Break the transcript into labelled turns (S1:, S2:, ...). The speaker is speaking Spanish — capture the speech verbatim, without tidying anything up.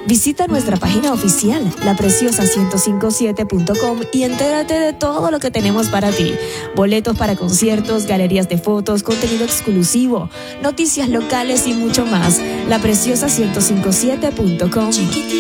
S1: Visita nuestra página oficial, la preciosa ciento cincuenta y siete punto com, y entérate de todo lo que tenemos para ti. Boletos para conciertos, galerías de fotos, contenido exclusivo, noticias locales y mucho más. la preciosa ciento cincuenta y siete punto com.